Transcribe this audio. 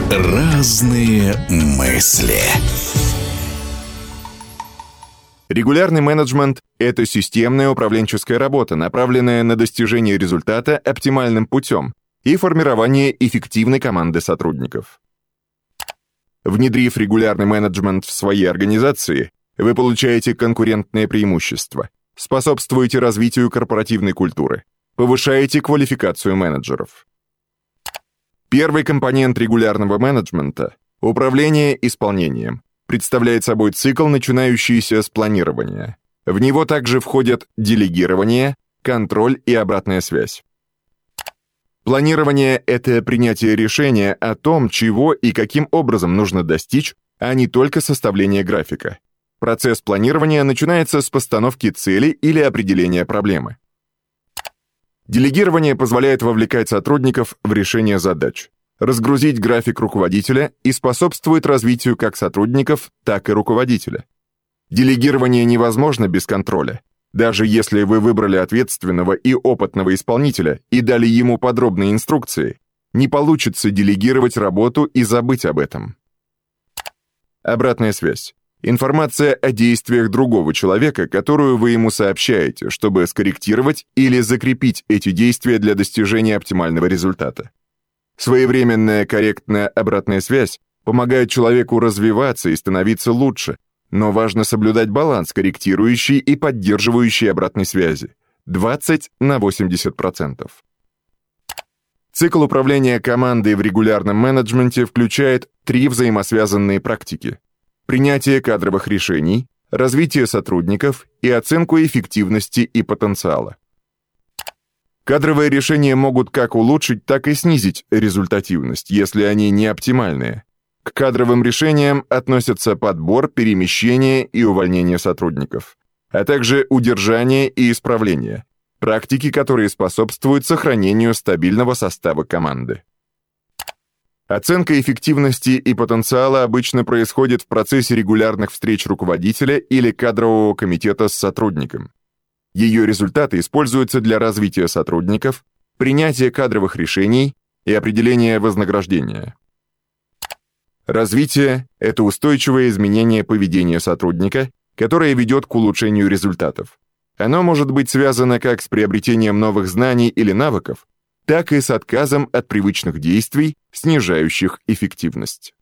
Разные мысли. Регулярный менеджмент – это системная управленческая работа, направленная на достижение результата оптимальным путем и формирование эффективной команды сотрудников. Внедрив регулярный менеджмент в своей организации, вы получаете конкурентное преимущество, способствуете развитию корпоративной культуры, повышаете квалификацию менеджеров. Первый компонент регулярного менеджмента – управление исполнением – представляет собой цикл, начинающийся с планирования. В него также входят делегирование, контроль и обратная связь. Планирование – это принятие решения о том, чего и каким образом нужно достичь, а не только составление графика. Процесс планирования начинается с постановки цели или определения проблемы. Делегирование позволяет вовлекать сотрудников в решение задач, разгрузить график руководителя и способствует развитию как сотрудников, так и руководителя. Делегирование невозможно без контроля. Даже если вы выбрали ответственного и опытного исполнителя и дали ему подробные инструкции, не получится делегировать работу и забыть об этом. Обратная связь. Информация о действиях другого человека, которую вы ему сообщаете, чтобы скорректировать или закрепить эти действия для достижения оптимального результата. Своевременная корректная обратная связь помогает человеку развиваться и становиться лучше, но важно соблюдать баланс корректирующей и поддерживающей обратной связи 20/80%. Цикл управления командой в регулярном менеджменте включает 3 взаимосвязанные практики: принятие кадровых решений, развитие сотрудников и оценку эффективности и потенциала. Кадровые решения могут как улучшить, так и снизить результативность, если они не оптимальные. К кадровым решениям относятся подбор, перемещение и увольнение сотрудников, а также удержание и исправление, практики, которые способствуют сохранению стабильного состава команды. Оценка эффективности и потенциала обычно происходит в процессе регулярных встреч руководителя или кадрового комитета с сотрудником. Ее результаты используются для развития сотрудников, принятия кадровых решений и определения вознаграждения. Развитие – это устойчивое изменение поведения сотрудника, которое ведет к улучшению результатов. Оно может быть связано как с приобретением новых знаний или навыков, так и с отказом от привычных действий, снижающих эффективность.